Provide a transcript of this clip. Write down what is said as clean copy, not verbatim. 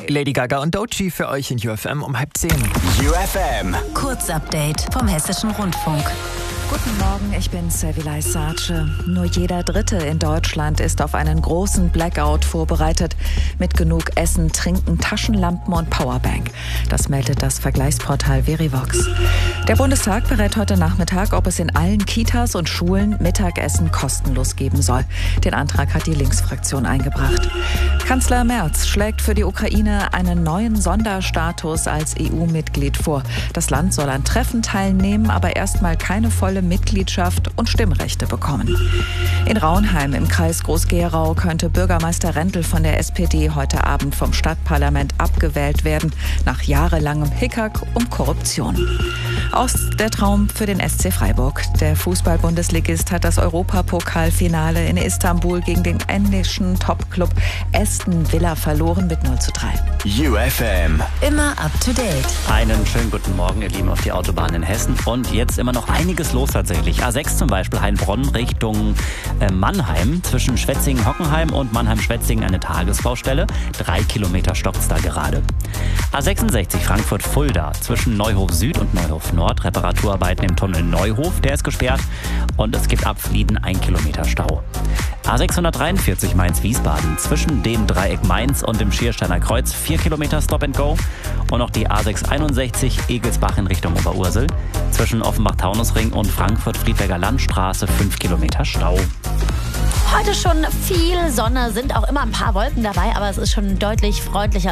Lady Gaga und Doechii für euch in UFM um 9:30. UFM. Kurzupdate vom Hessischen Rundfunk. Guten Morgen, ich bin Servilay Sace. Nur jeder Dritte in Deutschland ist auf einen großen Blackout vorbereitet. Mit genug Essen, Trinken, Taschenlampen und Powerbank. Das meldet das Vergleichsportal Verivox. Der Bundestag berät heute Nachmittag, ob es in allen Kitas und Schulen Mittagessen kostenlos geben soll. Den Antrag hat die Linksfraktion eingebracht. Kanzler Merz schlägt für die Ukraine einen neuen Sonderstatus als EU-Mitglied vor. Das Land soll an Treffen teilnehmen, aber erstmal keine volle Mitgliedschaft und Stimmrechte bekommen. In Raunheim im Kreis Groß-Gerau könnte Bürgermeister Rendel von der SPD heute Abend vom Stadtparlament abgewählt werden, nach jahrelangem Hickhack um Korruption. Aus der Traum für den SC Freiburg. Der Fußball-Bundesligist hat das Europapokalfinale in Istanbul gegen den englischen Topclub Aston Villa verloren mit 0:3. UFM. Immer up to date. Einen schönen guten Morgen, ihr Lieben, auf die Autobahn in Hessen. Und jetzt immer noch einiges los tatsächlich. A6 zum Beispiel, Heilbronn Richtung Mannheim. Zwischen Schwetzingen-Hockenheim und Mannheim-Schwetzingen eine Tagesbaustelle. 3 Kilometer stockt's da gerade. A66 Frankfurt-Fulda. Zwischen Neuhof Süd und Neuhof Nord. Reparaturarbeiten im Tunnel Neuhof, der ist gesperrt. Und es gibt ab Flieden 1 Kilometer Stau. A643 Mainz-Wiesbaden. Zwischen dem Dreieck Mainz und dem Schiersteiner Kreuz 4 Kilometer Stop and Go. Und auch die A661 Egelsbach in Richtung Oberursel. Zwischen Offenbach-Taunusring und Frankfurt-Friedberger Landstraße 5 Kilometer Stau. Heute schon viel Sonne, sind auch immer ein paar Wolken dabei, aber es ist schon deutlich freundlicher